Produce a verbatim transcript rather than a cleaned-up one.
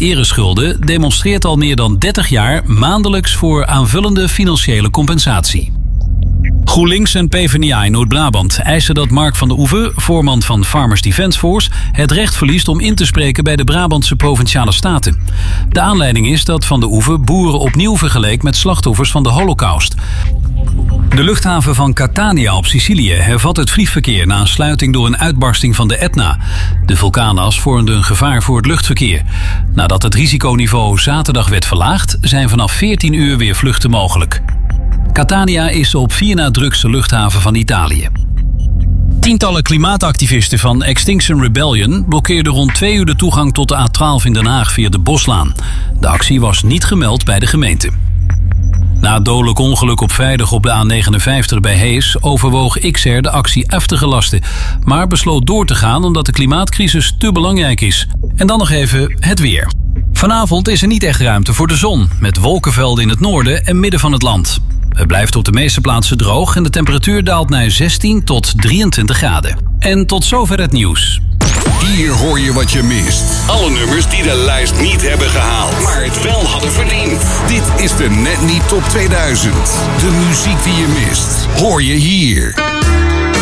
ereschulden demonstreert al meer dan dertig jaar maandelijks voor aanvullende financiële compensatie. GroenLinks en PvdA in Noord-Brabant eisen dat Mark van der Oeven, voorman van Farmers Defence Force, het recht verliest om in te spreken bij de Brabantse Provinciale Staten. De aanleiding is dat Van der Oeven boeren opnieuw vergeleek met slachtoffers van de Holocaust. De luchthaven van Catania op Sicilië hervat het vliegverkeer na een sluiting door een uitbarsting van de Etna. De vulkaanas vormden een gevaar voor het luchtverkeer. Nadat het risiconiveau zaterdag werd verlaagd, zijn vanaf veertien uur weer vluchten mogelijk. Catania is de op vier na drukste luchthaven van Italië. Tientallen klimaatactivisten van Extinction Rebellion blokkeerden rond twee uur de toegang tot de A twaalf in Den Haag via de Boslaan. De actie was niet gemeld bij de gemeente. Na het dodelijk ongeluk op vrijdag op de A negenenvijftig bij Hees overwoog X R de actie af te gelasten, maar besloot door te gaan omdat de klimaatcrisis te belangrijk is. En dan nog even het weer. Vanavond is er niet echt ruimte voor de zon, met wolkenvelden in het noorden en midden van het land. Het blijft op de meeste plaatsen droog en de temperatuur daalt naar zestien tot drieëntwintig graden. En tot zover het nieuws. Hier hoor je wat je mist. Alle nummers die de lijst niet hebben gehaald, maar het wel hadden verdiend. Dit is de Net Niet Top tweeduizend. De muziek die je mist, hoor je hier.